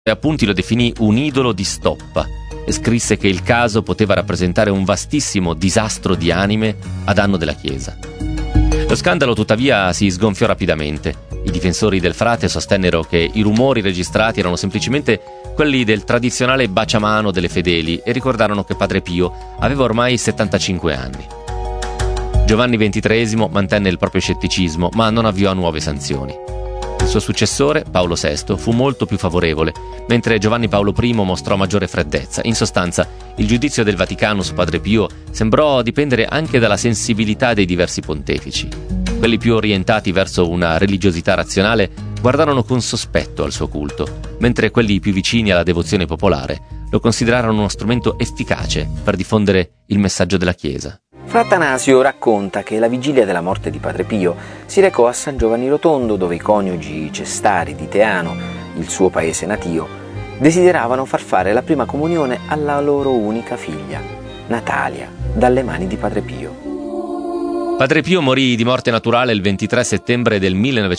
appunti lo definì un idolo di stoppa e scrisse che il caso poteva rappresentare un vastissimo disastro di anime a danno della Chiesa. Lo scandalo tuttavia si sgonfiò rapidamente. I difensori del frate sostennero che i rumori registrati erano semplicemente quelli del tradizionale baciamano delle fedeli e ricordarono che Padre Pio aveva ormai 75 anni. Giovanni XXIII mantenne il proprio scetticismo, ma non avviò nuove sanzioni. Il suo successore, Paolo VI, fu molto più favorevole, mentre Giovanni Paolo I mostrò maggiore freddezza. In sostanza, il giudizio del Vaticano su Padre Pio sembrò dipendere anche dalla sensibilità dei diversi pontefici. Quelli più orientati verso una religiosità razionale guardarono con sospetto al suo culto, mentre quelli più vicini alla devozione popolare lo considerarono uno strumento efficace per diffondere il messaggio della Chiesa. Fra Atanasio racconta che la vigilia della morte di Padre Pio si recò a San Giovanni Rotondo, dove i coniugi Cestari di Teano, il suo paese natio, desideravano far fare la prima comunione alla loro unica figlia, Natalia, dalle mani di Padre Pio. Padre Pio morì di morte naturale il 23 settembre del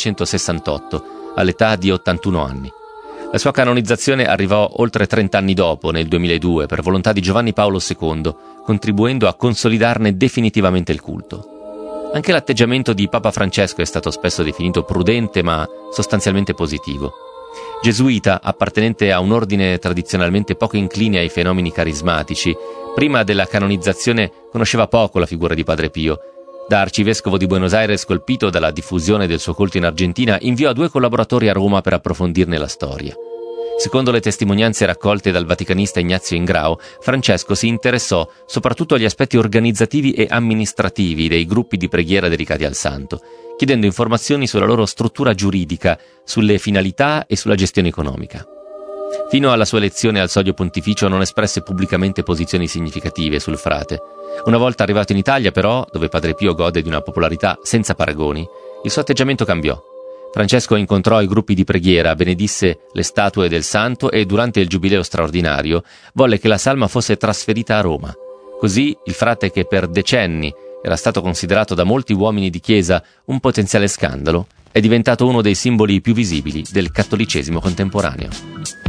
1968, all'età di 81 anni. La sua canonizzazione arrivò oltre 30 anni dopo, nel 2002, per volontà di Giovanni Paolo II, contribuendo a consolidarne definitivamente il culto. Anche l'atteggiamento di Papa Francesco è stato spesso definito prudente ma sostanzialmente positivo. Gesuita, appartenente a un ordine tradizionalmente poco incline ai fenomeni carismatici, prima della canonizzazione conosceva poco la figura di Padre Pio. Da arcivescovo di Buenos Aires, colpito dalla diffusione del suo culto in Argentina, inviò 2 collaboratori a Roma per approfondirne la storia. Secondo le testimonianze raccolte dal vaticanista Ignazio Ingrao, Francesco si interessò soprattutto agli aspetti organizzativi e amministrativi dei gruppi di preghiera dedicati al santo, chiedendo informazioni sulla loro struttura giuridica, sulle finalità e sulla gestione economica. Fino alla sua elezione al soglio pontificio non espresse pubblicamente posizioni significative sul frate. Una volta arrivato in Italia, però, dove Padre Pio gode di una popolarità senza paragoni, il suo atteggiamento cambiò. Francesco incontrò i gruppi di preghiera, benedisse le statue del santo e durante il giubileo straordinario volle che la salma fosse trasferita a Roma. Così il frate, che per decenni era stato considerato da molti uomini di chiesa un potenziale scandalo, è diventato uno dei simboli più visibili del cattolicesimo contemporaneo.